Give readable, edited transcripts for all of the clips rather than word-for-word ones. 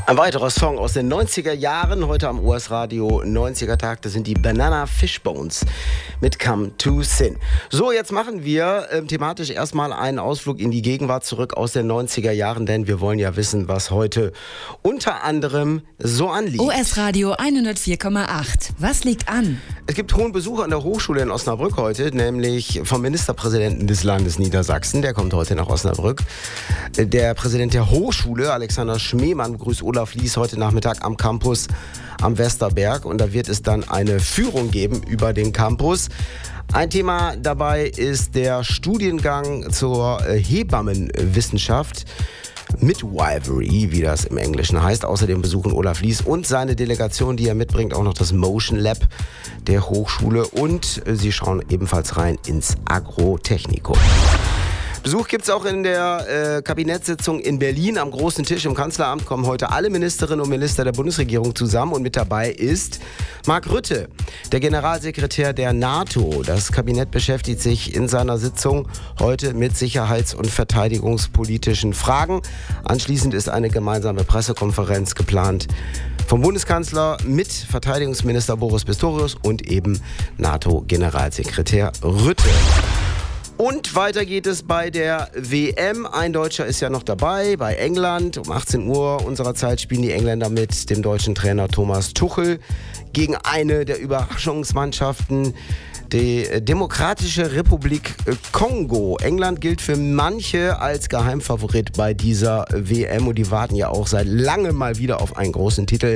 Ein weiterer Song aus den 90er Jahren, heute am US Radio 90er Tag, das sind die Banana Fishbones mit Come to Sin. So, jetzt machen wir thematisch erstmal einen Ausflug in die Gegenwart zurück aus den 90er Jahren, denn wir wollen ja wissen, was heute unter anderem so anliegt. US Radio 104,8. Was liegt an? Es gibt hohen Besuch an der Hochschule in Osnabrück heute, nämlich vom Ministerpräsidenten des Landes Niedersachsen. Der kommt heute nach Osnabrück. Der Präsident der Hochschule, Alexander Schmemann, begrüßt Olaf Lies heute Nachmittag am Campus am Westerberg. Und da wird es dann eine Führung geben über den Campus. Ein Thema dabei ist der Studiengang zur Hebammenwissenschaft. Midwifery, wie das im Englischen heißt. Außerdem besuchen Olaf Lies und seine Delegation, die er mitbringt, auch noch das Motion Lab der Hochschule. Und sie schauen ebenfalls rein ins Agrotechnikum. Besuch gibt es auch in der Kabinettssitzung in Berlin. Am großen Tisch im Kanzleramt kommen heute alle Ministerinnen und Minister der Bundesregierung zusammen. Und mit dabei ist Mark Rutte, der Generalsekretär der NATO. Das Kabinett beschäftigt sich in seiner Sitzung heute mit sicherheits- und verteidigungspolitischen Fragen. Anschließend ist eine gemeinsame Pressekonferenz geplant vom Bundeskanzler mit Verteidigungsminister Boris Pistorius und eben NATO-Generalsekretär Rutte. Und weiter geht es bei der WM. Ein Deutscher ist ja noch dabei, bei England. Um 18 Uhr unserer Zeit spielen die Engländer mit dem deutschen Trainer Thomas Tuchel gegen eine der Überraschungsmannschaften, die Demokratische Republik Kongo. England gilt für manche als Geheimfavorit bei dieser WM und die warten ja auch seit langem mal wieder auf einen großen Titel.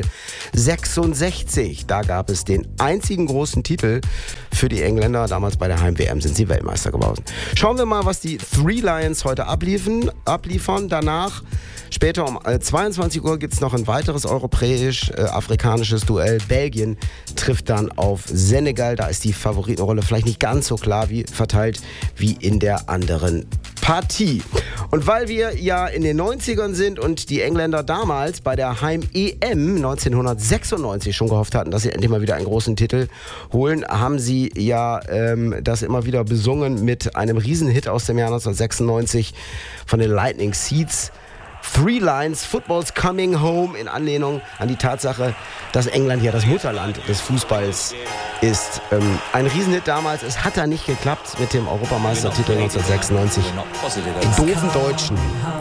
66, da gab es den einzigen großen Titel für die Engländer. Damals bei der Heim-WM sind sie Weltmeister geworden. Schauen wir mal, was die Three Lions heute abliefern. Danach, später um 22 Uhr, gibt es noch ein weiteres europäisch-afrikanisches Duell. Belgien trifft dann auf Senegal. Da ist die Favoritenrolle vielleicht nicht ganz so klar verteilt wie in der anderen Partie. Und weil wir ja in den 90ern sind und die Engländer damals bei der Heim-EM 1996 schon gehofft hatten, dass sie endlich mal wieder einen großen Titel holen, haben sie ja das immer wieder besungen mit einem Riesenhit aus dem Jahr 1996 von den Lightning Seeds. Three Lions, Football's Coming Home, in Anlehnung an die Tatsache, dass England ja das Mutterland des Fußballs ist. Ein Riesenhit damals, es hat da nicht geklappt mit dem Europameistertitel 1996. Die doofen Deutschen.